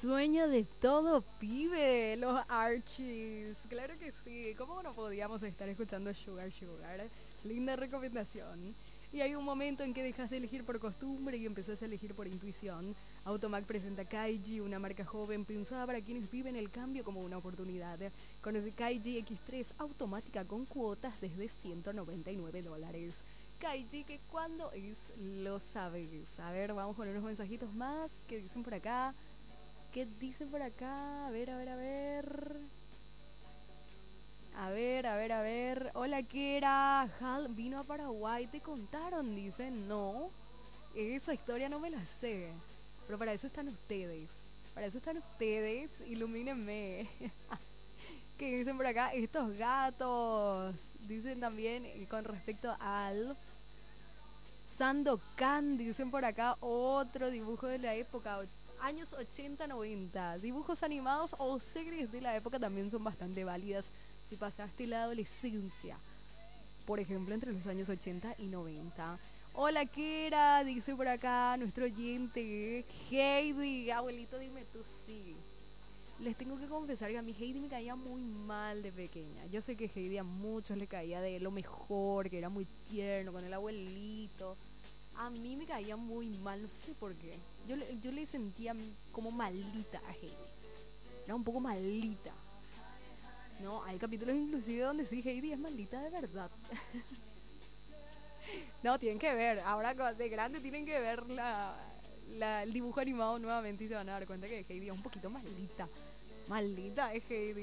sueño de todo pibe, los Archies. Claro que sí. ¿Cómo no podíamos estar escuchando Sugar Sugar? Linda recomendación. Y hay un momento en que dejas de elegir por costumbre y empezás a elegir por intuición. Automac presenta Kaiji, una marca joven pensada para quienes viven el cambio como una oportunidad. Conoce Kaiji X3 automática con cuotas desde $199. Kaiji, que cuando es, lo sabes. A ver, vamos con unos mensajitos más que dicen por acá. ¿Qué dicen por acá? A ver, a ver, a ver. A ver, a ver, a ver. Hola, ¿qué era? Hal vino a Paraguay, te contaron, dicen. No, esa historia no me la sé. Pero para eso están ustedes. Para eso están ustedes. Ilumínenme. ¿Qué dicen por acá? Estos gatos. Dicen también con respecto al Sandokan, dicen por acá, otro dibujo de la época, años 80-90. Dibujos animados o series de la época también son bastante válidas si pasaste la adolescencia, por ejemplo, entre los años 80 y 90. Hola, Kera, dice por acá nuestro oyente. Heidi, abuelito, dime tú sí. Les tengo que confesar que a mí Heidi me caía muy mal de pequeña. Yo sé que Heidi a muchos le caía de lo mejor, que era muy tierno con el abuelito. A mí me caía muy mal, no sé por qué. Yo le sentía como malita a Heidi. Era un poco malita. No, hay capítulos inclusive donde sí Heidi es malita de verdad. No, tienen que ver. Ahora de grande tienen que ver el dibujo animado nuevamente y se van a dar cuenta que Heidi es un poquito malita. Maldita es Heidi.